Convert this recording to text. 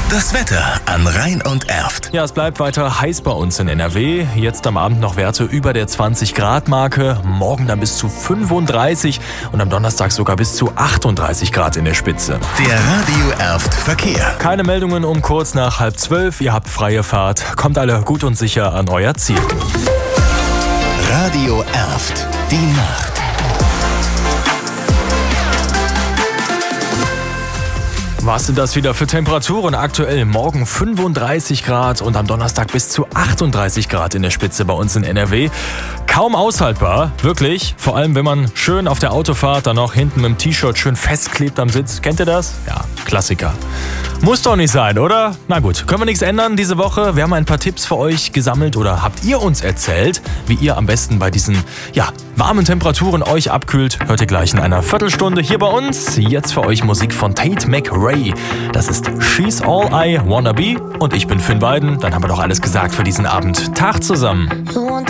Das Wetter an Rhein und Erft. Ja, es bleibt weiter heiß bei uns in NRW. Jetzt am Abend noch Werte über der 20-Grad-Marke. Morgen dann bis zu 35 und am Donnerstag sogar bis zu 38 Grad in der Spitze. Der Radio Erft Verkehr. Keine Meldungen um kurz nach 11:30. Ihr habt freie Fahrt. Kommt alle gut und sicher an euer Ziel. Radio Erft. Die Nacht. Was sind das wieder für Temperaturen? Aktuell morgen 35 Grad und am Donnerstag bis zu 38 Grad in der Spitze bei uns in NRW. Kaum aushaltbar, wirklich. Vor allem, wenn man schön auf der Autofahrt dann noch hinten mit dem T-Shirt schön festklebt am Sitz. Kennt ihr das? Ja, Klassiker. Muss doch nicht sein, oder? Na gut, können wir nichts ändern diese Woche. Wir haben ein paar Tipps für euch gesammelt oder habt ihr uns erzählt, wie ihr am besten bei diesen, warmen Temperaturen euch abkühlt. Hört ihr gleich in einer Viertelstunde hier bei uns. Jetzt für euch Musik von Tate McRae. Das ist She's All I Wanna Be und ich bin Finn Weiden. Dann haben wir doch alles gesagt für diesen Abend. Tag zusammen.